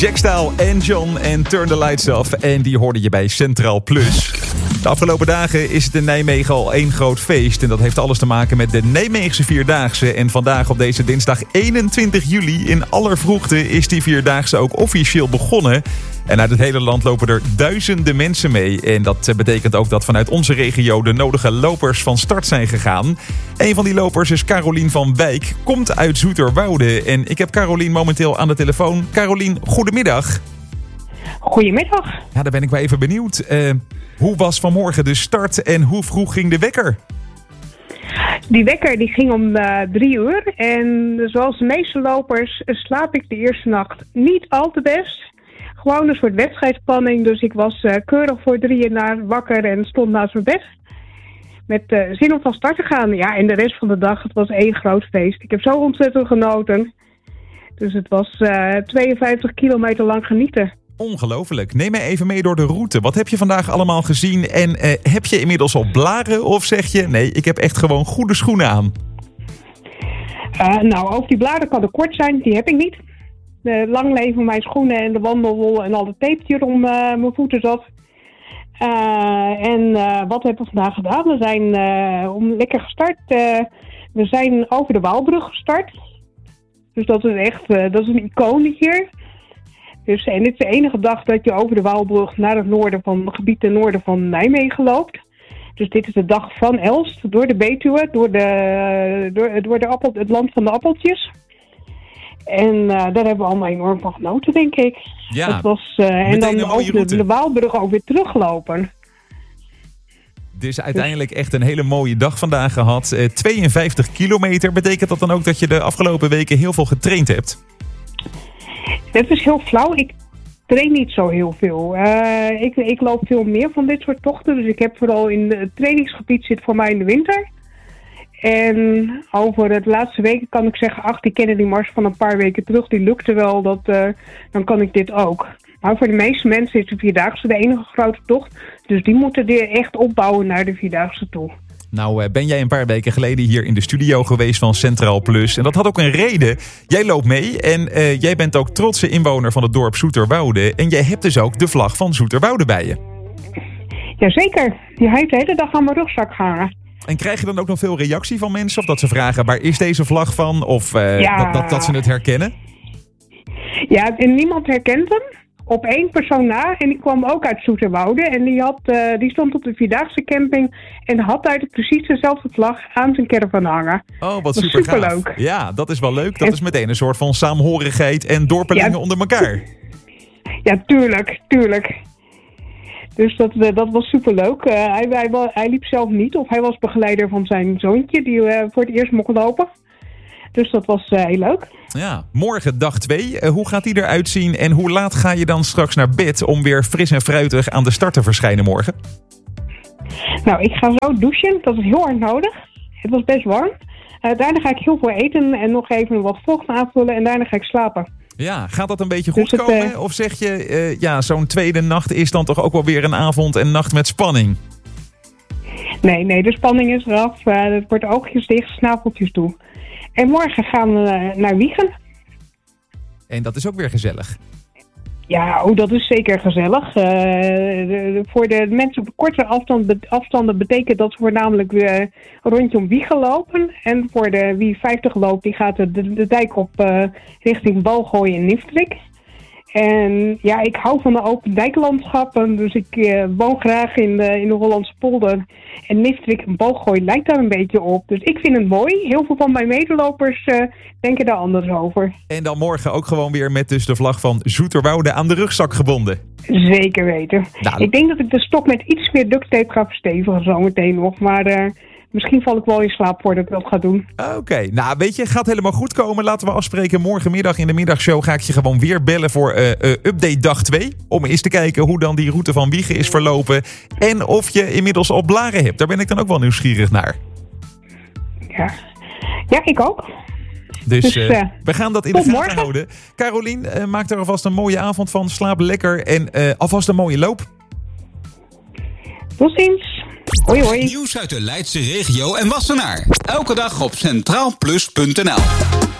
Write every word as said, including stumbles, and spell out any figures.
Jack Staal en John en Turn the Lights Off. En die hoorde je bij Centraal Plus. De afgelopen dagen is het in Nijmegen al één groot feest. En dat heeft alles te maken met de Nijmeegse Vierdaagse. En vandaag op deze dinsdag eenentwintig juli in aller vroegte is die Vierdaagse ook officieel begonnen. En uit het hele land lopen er duizenden mensen mee. En dat betekent ook dat vanuit onze regio de nodige lopers van start zijn gegaan. Een van die lopers is Carolien van Wijk, komt uit Zoeterwoude. En ik heb Carolien momenteel aan de telefoon. Carolien, goedemiddag. Goedemiddag. Ja, daar ben ik wel even benieuwd. Uh, hoe was vanmorgen de start en hoe vroeg ging de wekker? Die wekker die ging om uh, drie uur. En zoals de meeste lopers uh, slaap ik de eerste nacht niet al te best. Gewoon een soort wedstrijdspanning. Dus ik was uh, keurig voor drieën naar wakker en stond naast mijn bed. Met uh, zin om van start te gaan. Ja, en de rest van de dag, het was één groot feest. Ik heb zo ontzettend genoten. Dus het was uh, tweeënvijftig kilometer lang genieten. Ongelooflijk. Neem mij even mee door de route. Wat heb je vandaag allemaal gezien? En uh, heb je inmiddels al blaren? Of zeg je, nee, ik heb echt gewoon goede schoenen aan? Uh, nou, over die blaren kan het kort zijn. Die heb ik niet. De lang leven mijn schoenen en de wandelwol en al de tape die er om uh, mijn voeten zat. Uh, en uh, wat hebben we vandaag gedaan? We zijn uh, om lekker gestart. Uh, we zijn over de Waalbrug gestart. Dus dat is echt uh, dat is een icoon hier. Dus, en dit is de enige dag dat je over de Waalbrug naar het noorden van het gebied ten noorden van Nijmegen loopt. Dus dit is de dag van Elst, door de Betuwe, door, de, door, door de appel, het land van de appeltjes. En uh, daar hebben we allemaal enorm van genoten, denk ik. Ja, dat was, uh, en dan over de, de Waalbrug ook weer teruglopen. Dus uiteindelijk echt een hele mooie dag vandaag gehad. Uh, tweeënvijftig kilometer. Betekent dat dan ook dat je de afgelopen weken heel veel getraind hebt? Dat is heel flauw. Ik train niet zo heel veel. Uh, ik, ik loop veel meer van dit soort tochten. Dus ik heb vooral in het trainingsgebied zit voor mij in de winter. En over de laatste weken kan ik zeggen, ach, die Kennedy Mars van een paar weken terug, die lukte wel, dat, uh, dan kan ik dit ook. Maar voor de meeste mensen is de Vierdaagse de enige grote tocht. Dus die moeten er echt opbouwen naar de Vierdaagse toe. Nou ben jij een paar weken geleden hier in de studio geweest van Centraal Plus. En dat had ook een reden. Jij loopt mee en uh, jij bent ook trotse inwoner van het dorp Zoeterwoude. En jij hebt dus ook de vlag van Zoeterwoude bij je. Jazeker, die heeft de hele dag aan mijn rugzak hangen. En krijg je dan ook nog veel reactie van mensen? Of dat ze vragen, waar is deze vlag van? Of uh, ja. dat, dat, dat ze het herkennen? Ja, en niemand herkent hem. Op één persoon na. En die kwam ook uit Zoeterwoude. En die, had, uh, die stond op de Vierdaagse camping. En had uit precies dezelfde vlag aan zijn caravan hangen. Oh, wat super gaaf. Superleuk. Ja, dat is wel leuk. Dat en... is meteen een soort van saamhorigheid en dorpelingen ja. onder elkaar. Ja, tuurlijk. Tuurlijk. Dus dat, uh, dat was superleuk. Uh, hij, hij, hij liep zelf niet. Of hij was begeleider van zijn zoontje. Die uh, voor het eerst mocht lopen. Dus dat was uh, heel leuk. Ja, morgen dag twee. Uh, hoe gaat die eruit zien en hoe laat ga je dan straks naar bed om weer fris en fruitig aan de start te verschijnen morgen? Nou, ik ga zo douchen. Dat is heel hard nodig. Het was best warm. Uh, daarna ga ik heel veel eten en nog even wat vocht aanvullen en daarna ga ik slapen. Ja, gaat dat een beetje goed dus het, komen? Uh, of zeg je, uh, ja, zo'n tweede nacht is dan toch ook wel weer een avond en nacht met spanning? Nee, nee, de spanning is eraf. Uh, het wordt oogjes dicht, snaveltjes toe. En morgen gaan we naar Wijchen. En dat is ook weer gezellig. Ja, oh, dat is zeker gezellig. Uh, de, de, voor de mensen op korte afstand, afstanden betekent dat ze voornamelijk weer rondom Wijchen lopen. En voor de wie vijftig loopt, die gaat de, de, de dijk op uh, richting Balgooi en Niftrik. En ja, ik hou van de open dijklandschappen, dus ik uh, woon graag in de, in de Hollandse polder. En Niftrik en Balgooi lijkt daar een beetje op. Dus ik vind het mooi. Heel veel van mijn medelopers uh, denken daar anders over. En dan morgen ook gewoon weer met dus de vlag van Zoeterwoude aan de rugzak gebonden. Zeker weten. Nou, ik denk dat ik de stok met iets meer duct tape ga verstevigen zometeen nog, maar... Uh, Misschien val ik wel in slaap voordat ik dat ga doen. Oké, okay. Nou weet je, gaat helemaal goed komen. Laten we afspreken. Morgenmiddag in de middagshow ga ik je gewoon weer bellen voor uh, uh, update dag twee. Om eens te kijken hoe dan die route van Wijchen is verlopen. En of je inmiddels al blaren hebt. Daar ben ik dan ook wel nieuwsgierig naar. Ja, ja ik ook. Dus, dus uh, uh, we gaan dat in de gaten morgen. houden. Carolien, uh, maak er alvast een mooie avond van. Slaap lekker en uh, alvast een mooie loop. Tot ziens. Hoi hoi. Nieuws uit de Leidse regio en Wassenaar. Elke dag op centraal plus punt n l.